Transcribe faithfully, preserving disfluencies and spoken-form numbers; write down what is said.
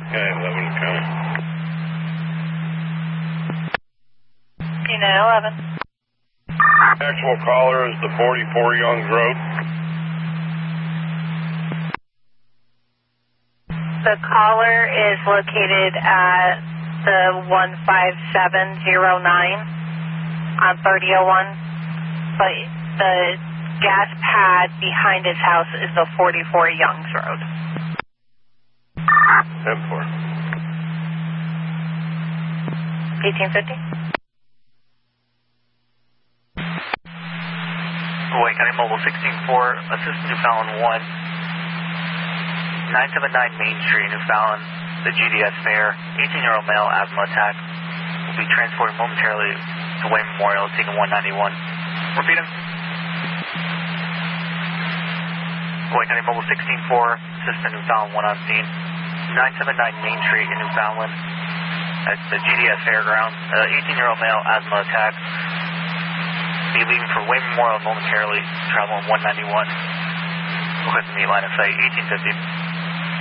Okay, eleven County. nine eleven. Actual caller is the forty-four Youngs Road. The caller is located at the one five seven zero nine on thirty oh one, but the gas pad behind his house is the forty-four Youngs Road. ten four. eighteen fifty. Hawaii County Mobile sixteen four, assist Newfoundland one, nine seven nine Main Street, Newfoundland, the G D S fare, eighteen-year-old male, asthma attack, will be transported momentarily to Wayne Memorial, taking one ninety-one. Repeat him. Hawaii County Mobile sixteen four, assist Newfoundland one on scene, nine seven nine Main Street in Newfoundland, at the G D S fairground, uh, eighteen-year-old male, asthma attack, be leaving for Wayne Memorial momentarily, traveling one ninety-one. Request to meet line of sight, eighteen fifty.